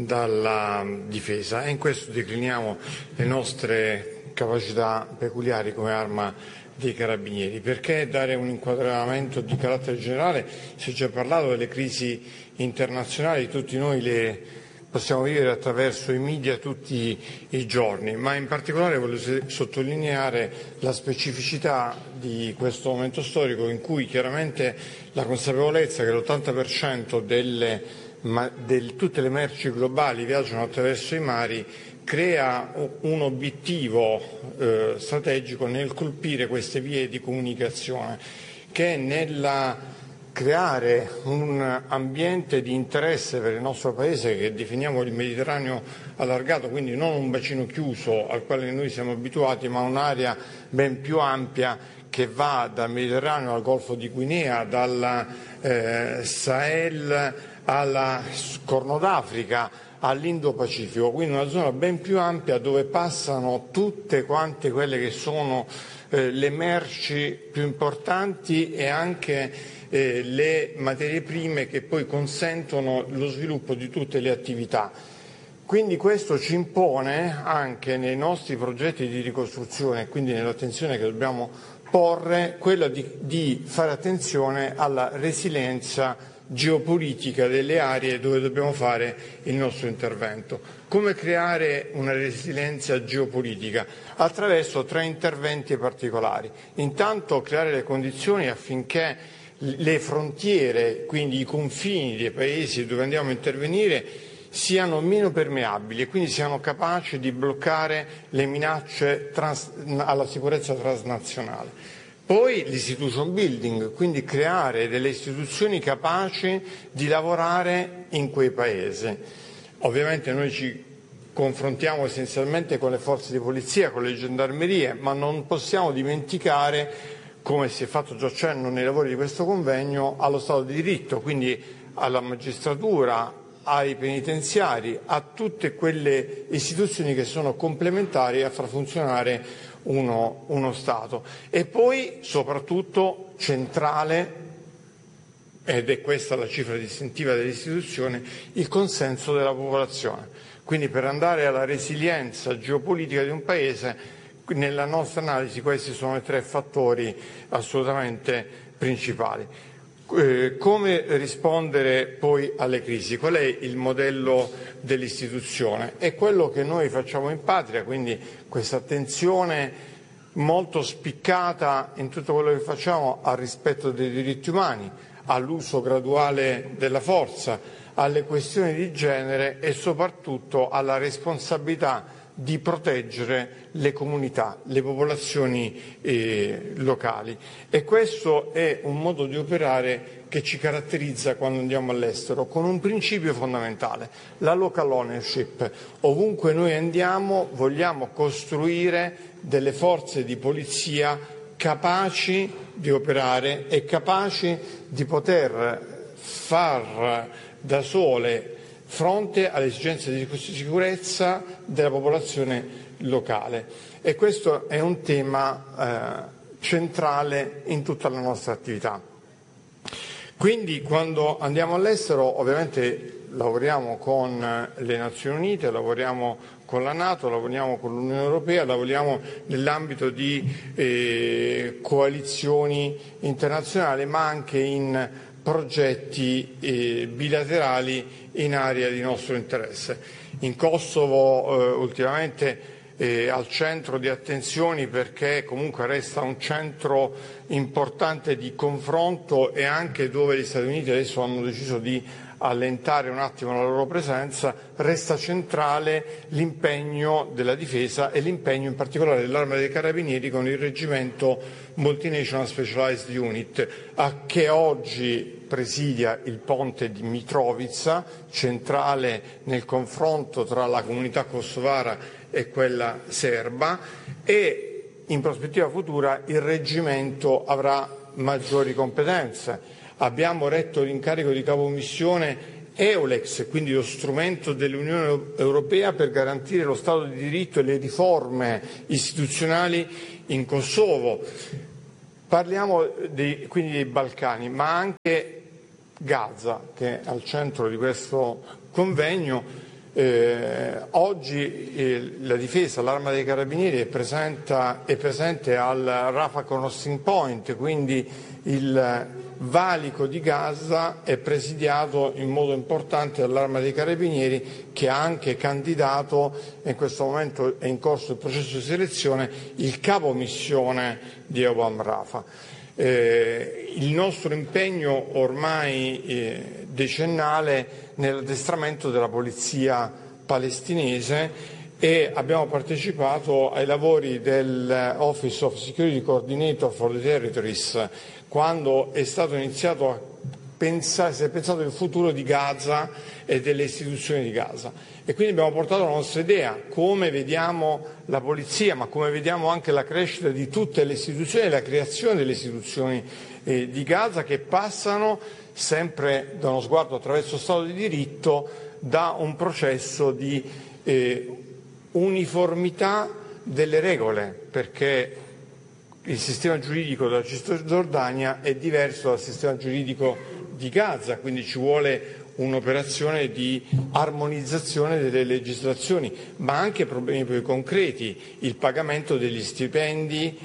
dalla difesa, e in questo decliniamo le nostre capacità peculiari come arma dei carabinieri. Perché dare un inquadramento di carattere generale? Si è già parlato delle crisi internazionali, tutti noi le possiamo vivere attraverso i media tutti i giorni, ma in particolare voglio sottolineare la specificità di questo momento storico in cui chiaramente la consapevolezza che l'ottanta per cento delle, ma, del, tutte le merci globali viaggiano attraverso i mari crea un obiettivo eh, strategico nel colpire queste vie di comunicazione, che è nella creare un ambiente di interesse per il nostro Paese che definiamo il Mediterraneo allargato, quindi non un bacino chiuso al quale noi siamo abituati, ma un'area ben più ampia che va dal Mediterraneo al Golfo di Guinea, dal eh, Sahel alla Corno d'Africa, all'Indo-Pacifico, quindi una zona ben più ampia dove passano tutte quante quelle che sono eh, le merci più importanti e anche Eh, le materie prime che poi consentono lo sviluppo di tutte le attività. Quindi questo ci impone anche nei nostri progetti di ricostruzione, quindi nell'attenzione che dobbiamo porre, quella di, di fare attenzione alla resilienza geopolitica delle aree dove dobbiamo fare il nostro intervento. Come creare una resilienza geopolitica? Attraverso tre interventi particolari. Intanto creare le condizioni affinché le frontiere, quindi i confini dei paesi dove andiamo a intervenire, siano meno permeabili e quindi siano capaci di bloccare le minacce trans- alla sicurezza transnazionale. Poi l'institution building, quindi creare delle istituzioni capaci di lavorare in quei paesi. Ovviamente noi ci confrontiamo essenzialmente con le forze di polizia, con le gendarmerie, ma non possiamo dimenticare, come si è fatto già cenno nei lavori di questo convegno, allo Stato di diritto, quindi alla magistratura, ai penitenziari, a tutte quelle istituzioni che sono complementari a far funzionare uno, uno Stato. E poi, soprattutto, centrale, ed è questa la cifra distintiva dell'istituzione, il consenso della popolazione. Quindi per andare alla resilienza geopolitica di un Paese, nella nostra analisi questi sono i tre fattori assolutamente principali. Eh, come rispondere poi alle crisi? Qual è il modello dell'istituzione? È quello che noi facciamo in patria, quindi questa attenzione molto spiccata in tutto quello che facciamo al rispetto dei diritti umani, all'uso graduale della forza, alle questioni di genere e soprattutto alla responsabilità di proteggere le comunità, le popolazioni eh, locali. E questo è un modo di operare che ci caratterizza quando andiamo all'estero, con un principio fondamentale, la local ownership. Ovunque noi andiamo vogliamo costruire delle forze di polizia capaci di operare e capaci di poter far da sole fronte alle esigenze di sicurezza della popolazione locale. E questo è un tema eh, centrale in tutta la nostra attività. Quindi quando andiamo all'estero ovviamente lavoriamo con le Nazioni Unite, lavoriamo con la NATO, lavoriamo con l'Unione Europea, lavoriamo nell'ambito di eh, coalizioni internazionali, ma anche in progetti eh, bilaterali in area di nostro interesse. In Kosovo eh, ultimamente Eh, al centro di attenzioni, perché comunque resta un centro importante di confronto e anche dove gli Stati Uniti adesso hanno deciso di allentare un attimo la loro presenza, resta centrale l'impegno della difesa e l'impegno in particolare dell'Arma dei Carabinieri con il reggimento Multinational Specialized Unit, a che oggi presidia il ponte di Mitrovica, centrale nel confronto tra la comunità kosovara e quella serba, e in prospettiva futura il reggimento avrà maggiori competenze. Abbiamo retto l'incarico di capomissione Eulex, quindi lo strumento dell'Unione Europea per garantire lo Stato di diritto e le riforme istituzionali in Kosovo. Parliamo dei, quindi dei Balcani, ma anche Gaza, che è al centro di questo convegno. Eh, oggi eh, la difesa, l'Arma dei Carabinieri è, presenta, è presente al Rafah Crossing Point, quindi il valico di Gaza è presidiato in modo importante dall'Arma dei Carabinieri, che ha anche candidato, in questo momento è in corso il processo di selezione, il capo missione di EUBAM Rafah. Eh, il nostro impegno ormai eh, decennale nell'addestramento della polizia palestinese, e abbiamo partecipato ai lavori dell'Office of Security Coordinator for the Territories quando è stato iniziato a pensare, si è pensato al futuro di Gaza e delle istituzioni di Gaza, e quindi abbiamo portato la nostra idea, come vediamo la polizia, ma come vediamo anche la crescita di tutte le istituzioni e la creazione delle istituzioni eh, di Gaza, che passano sempre da uno sguardo attraverso lo Stato di diritto, da un processo di eh, uniformità delle regole, perché il sistema giuridico della Cisgiordania è diverso dal sistema giuridico di Gaza, quindi ci vuole un'operazione di armonizzazione delle legislazioni, ma anche problemi più concreti, il pagamento degli stipendi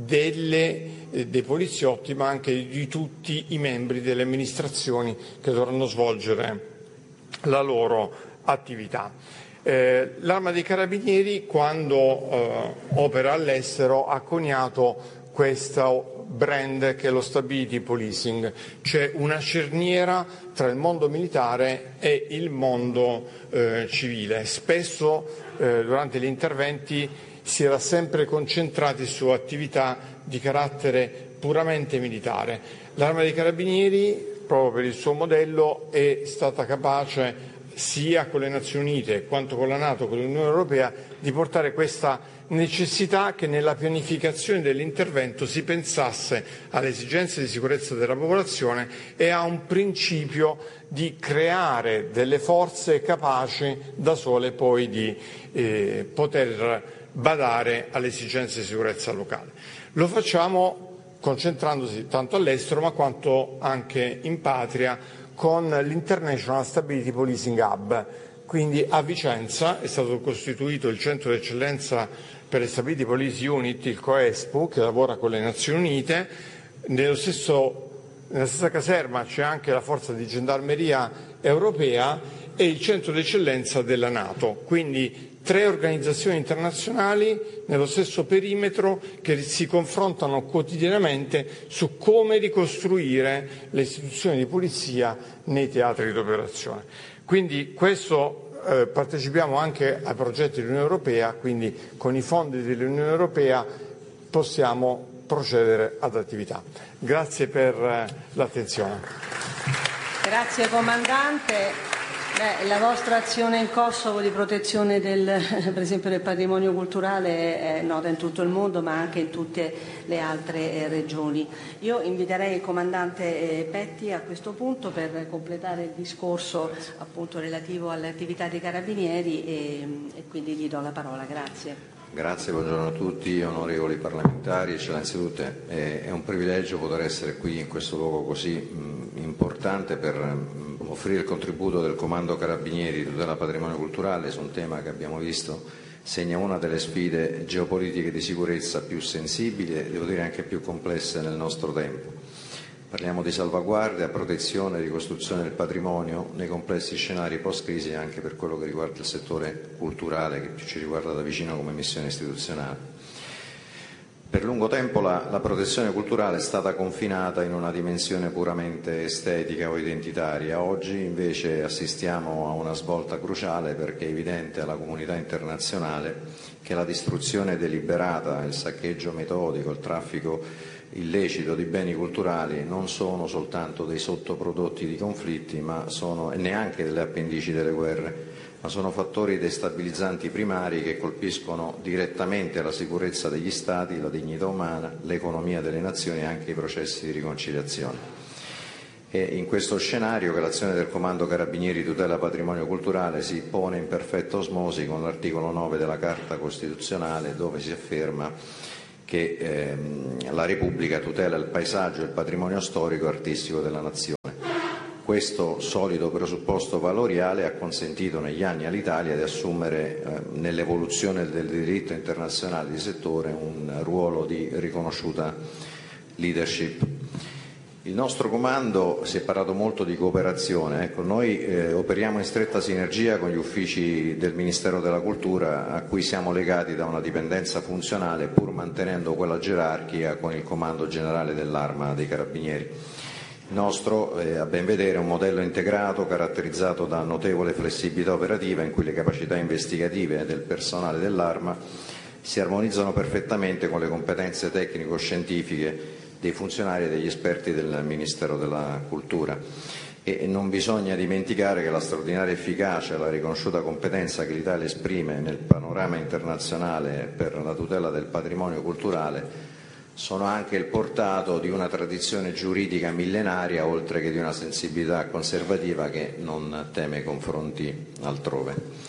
delle, eh, dei poliziotti, ma anche di tutti i membri delle amministrazioni che dovranno svolgere la loro attività. Eh, L'Arma dei Carabinieri, quando eh, opera all'estero, ha coniato questo brand che è lo Stability Policing, cioè una cerniera tra il mondo militare e il mondo eh, civile. Spesso eh, durante gli interventi si era sempre concentrati su attività di carattere puramente militare. L'Arma dei Carabinieri, proprio per il suo modello, è stata capace, sia con le Nazioni Unite quanto con la NATO, con l'Unione Europea, di portare questa necessità che nella pianificazione dell'intervento si pensasse alle esigenze di sicurezza della popolazione e a un principio di creare delle forze capaci da sole poi di eh, poter badare alle esigenze di sicurezza locale. Lo facciamo concentrandosi tanto all'estero ma quanto anche in patria con l'International Stability Policing Hub. Quindi a Vicenza è stato costituito il Centro d'Eccellenza per le Stability Police Unit, il COESPU, che lavora con le Nazioni Unite. Nello stesso, nella stessa caserma c'è anche la forza di gendarmeria europea e il Centro d'Eccellenza della NATO. Quindi tre organizzazioni internazionali nello stesso perimetro che si confrontano quotidianamente su come ricostruire le istituzioni di polizia nei teatri di operazione. Quindi questo eh, partecipiamo anche ai progetti dell'Unione Europea, quindi con i fondi dell'Unione Europea possiamo procedere ad attività. Grazie per eh, l'attenzione. Grazie Comandante. Beh, la vostra azione in Kosovo di protezione del, per esempio del patrimonio culturale è nota in tutto il mondo ma anche in tutte le altre eh, regioni. Io inviterei il Comandante eh, Petti a questo punto per completare il discorso appunto relativo alle attività dei Carabinieri e, e quindi gli do la parola. Grazie. Grazie, buongiorno a tutti, onorevoli parlamentari, eccellenze tutte. È un privilegio poter essere qui in questo luogo così mh, importante per offrire il contributo del Comando Carabinieri di tutela patrimonio culturale su un tema che abbiamo visto segna una delle sfide geopolitiche di sicurezza più sensibili e devo dire anche più complesse nel nostro tempo. Parliamo di salvaguardia, protezione e ricostruzione del patrimonio nei complessi scenari post-crisi anche per quello che riguarda il settore culturale che più ci riguarda da vicino come missione istituzionale. Per lungo tempo la, la protezione culturale è stata confinata in una dimensione puramente estetica o identitaria. Oggi invece assistiamo a una svolta cruciale perché è evidente alla comunità internazionale che la distruzione deliberata, il saccheggio metodico, il traffico illecito di beni culturali non sono soltanto dei sottoprodotti di conflitti ma sono, e neanche delle appendici delle guerre, ma sono fattori destabilizzanti primari che colpiscono direttamente la sicurezza degli Stati, la dignità umana, l'economia delle nazioni e anche i processi di riconciliazione. È in questo scenario che l'azione del Comando Carabinieri tutela patrimonio culturale si pone in perfetta osmosi con l'articolo nove della Carta Costituzionale, dove si afferma che ehm, la Repubblica tutela il paesaggio e il patrimonio storico e artistico della nazione. Questo solido presupposto valoriale ha consentito negli anni all'Italia di assumere eh, nell'evoluzione del diritto internazionale di settore un ruolo di riconosciuta leadership. Il nostro comando si è parlato molto di cooperazione. Ecco, noi eh, operiamo in stretta sinergia con gli uffici del Ministero della Cultura a cui siamo legati da una dipendenza funzionale pur mantenendo quella gerarchica con il Comando Generale dell'Arma dei Carabinieri. Il nostro, eh, a ben vedere, è un modello integrato caratterizzato da notevole flessibilità operativa in cui le capacità investigative del personale dell'Arma si armonizzano perfettamente con le competenze tecnico-scientifiche dei funzionari e degli esperti del Ministero della Cultura. E non bisogna dimenticare che la straordinaria efficacia e la riconosciuta competenza che l'Italia esprime nel panorama internazionale per la tutela del patrimonio culturale sono anche il portato di una tradizione giuridica millenaria, oltre che di una sensibilità conservativa che non teme confronti altrove.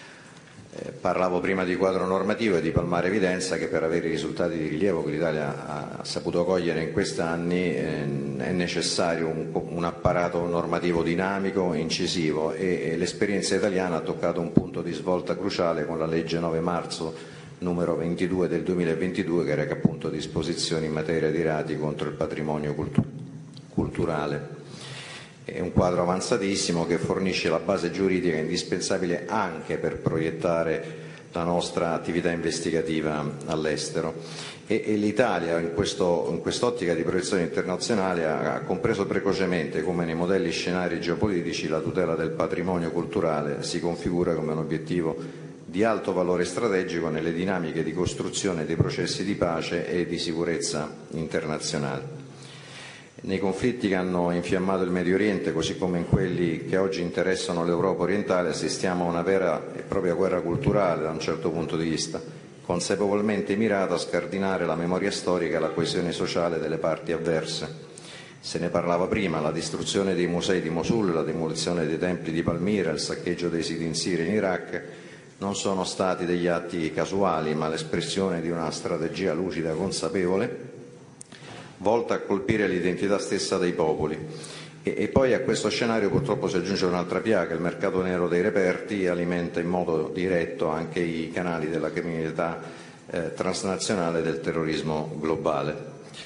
Eh, parlavo prima di quadro normativo e di palmare evidenza che per avere i risultati di rilievo che l'Italia ha saputo cogliere in questi anni eh, è necessario un, un apparato normativo dinamico, incisivo e, e l'esperienza italiana ha toccato un punto di svolta cruciale con la legge nove marzo numero ventidue del duemilaventidue che reca appunto disposizioni in materia di reati contro il patrimonio cultu- culturale. È un quadro avanzatissimo che fornisce la base giuridica indispensabile anche per proiettare la nostra attività investigativa all'estero. E, e l'Italia in, questo, in quest'ottica di proiezione internazionale ha, ha compreso precocemente come nei modelli scenari geopolitici la tutela del patrimonio culturale si configura come un obiettivo di alto valore strategico nelle dinamiche di costruzione dei processi di pace e di sicurezza internazionale. Nei conflitti che hanno infiammato il Medio Oriente, così come in quelli che oggi interessano l'Europa orientale, assistiamo a una vera e propria guerra culturale da un certo punto di vista, consapevolmente mirata a scardinare la memoria storica e la coesione sociale delle parti avverse. Se ne parlava prima, la distruzione dei musei di Mosul, la demolizione dei templi di Palmira, il saccheggio dei siti in Siria e in Iraq non sono stati degli atti casuali, ma l'espressione di una strategia lucida e consapevole volta a colpire l'identità stessa dei popoli. E, e poi a questo scenario purtroppo si aggiunge un'altra piaga: il mercato nero dei reperti alimenta in modo diretto anche i canali della criminalità eh, transnazionale del terrorismo globale.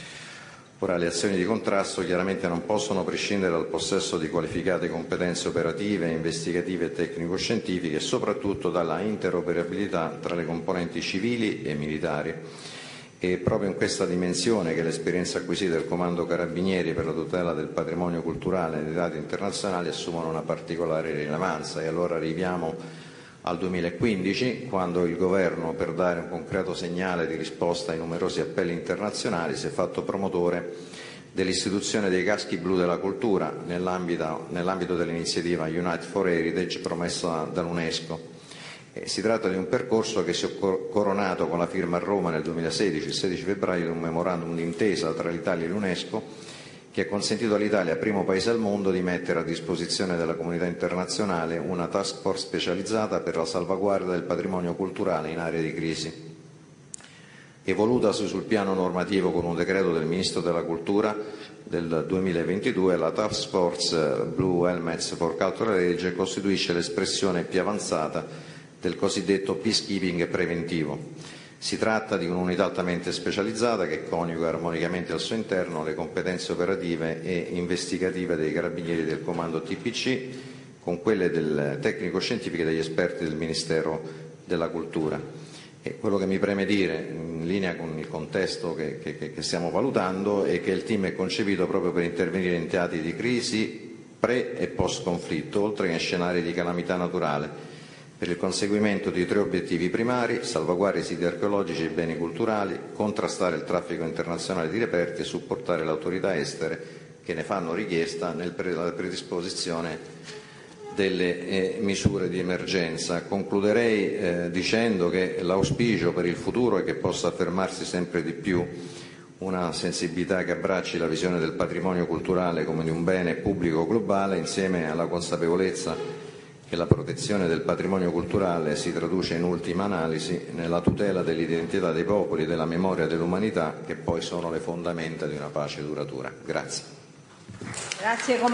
Ora, le azioni di contrasto chiaramente non possono prescindere dal possesso di qualificate competenze operative, investigative e tecnico-scientifiche e soprattutto dalla interoperabilità tra le componenti civili e militari. È proprio in questa dimensione che l'esperienza acquisita del Comando Carabinieri per la tutela del patrimonio culturale nei dati internazionali assumono una particolare rilevanza. E allora arriviamo al duemilaquindici, quando il Governo, per dare un concreto segnale di risposta ai numerosi appelli internazionali, si è fatto promotore dell'istituzione dei caschi blu della cultura nell'ambito, nell'ambito dell'iniziativa Unite for Heritage promessa dall'UNESCO. Eh, si tratta di un percorso che si è coronato con la firma a Roma nel duemilasedici, il sedici febbraio, di un memorandum d'intesa tra l'Italia e l'UNESCO che ha consentito all'Italia, primo paese al mondo, di mettere a disposizione della comunità internazionale una task force specializzata per la salvaguardia del patrimonio culturale in aree di crisi. evolutasi sul piano normativo con un decreto del Ministro della Cultura del duemilaventidue, la Task Force Blue Helmets for Cultural Heritage costituisce l'espressione più avanzata del cosiddetto peacekeeping preventivo. Si tratta di un'unità altamente specializzata che coniuga armonicamente al suo interno le competenze operative e investigative dei carabinieri del comando T P C con quelle del tecnico-scientifiche e degli esperti del Ministero della Cultura. E quello che mi preme dire, in linea con il contesto che, che, che stiamo valutando, è che il team è concepito proprio per intervenire in teatri di crisi pre- e post-conflitto, oltre che in scenari di calamità naturale, per il conseguimento di tre obiettivi primari: salvaguardare i siti archeologici e i beni culturali, contrastare il traffico internazionale di reperti e supportare le autorità estere che ne fanno richiesta nella predisposizione delle eh, misure di emergenza. Concluderei eh, dicendo che l'auspicio per il futuro è che possa affermarsi sempre di più una sensibilità che abbracci la visione del patrimonio culturale come di un bene pubblico globale, insieme alla consapevolezza che la protezione del patrimonio culturale si traduce in ultima analisi nella tutela dell'identità dei popoli e della memoria dell'umanità, che poi sono le fondamenta di una pace duratura. Grazie. Grazie.